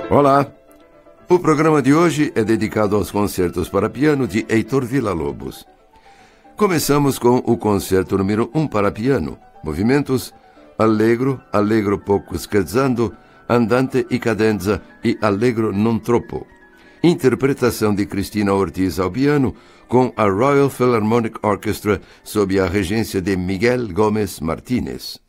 Olá! O programa de hoje é dedicado aos concertos para piano de Heitor Villa-Lobos. Começamos com o concerto número 1 para piano, movimentos Allegro, Allegro poco scherzando, Andante e cadenza e Allegro non troppo. Interpretação de Cristina Ortiz ao piano, com a Royal Philharmonic Orchestra sob a regência de Miguel Gómez Martínez.